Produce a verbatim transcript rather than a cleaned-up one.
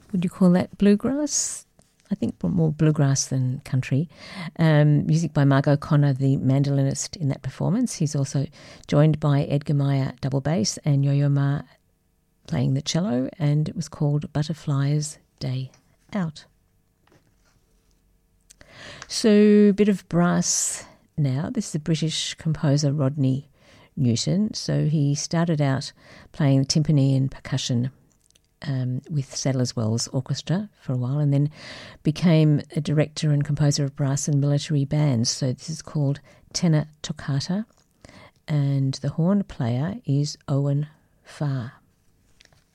would you call that bluegrass? I think more bluegrass than country. Um, music by Margot Connor, the mandolinist in that performance. He's also joined by Edgar Meyer, double bass, and Yo-Yo Ma playing the cello, and it was called Butterfly's Day Out. So, a bit of brass now. This is the British composer Rodney Newton. So he started out playing timpani and percussion Um, with Sadler's Wells Orchestra for a while, and then became a director and composer of brass and military bands. So this is called Tenor Toccata, and the horn player is Owen Farr.